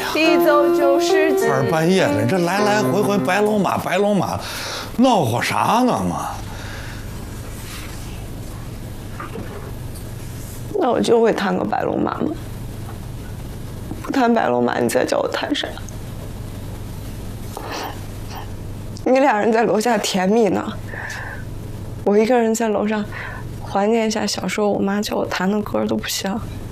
一走就是几。 二半夜的，这来来回回白龙马，白龙马，闹和啥呢嘛？ 那我就会弹个白龙马吗？不弹白龙马，你再叫我弹啥？你俩人在楼下甜蜜呢，我一个人在楼上怀念一下小时候我妈叫我弹的歌都不香。